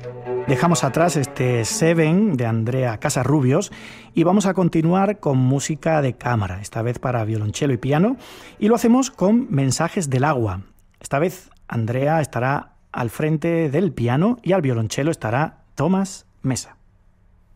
Dejamos atrás este Seven de Andrea Casarrubios y vamos a continuar con música de cámara, esta vez para violonchelo y piano, y lo hacemos con Mensajes del agua. Esta vez Andrea estará al frente del piano y al violonchelo estará Tomás Mesa.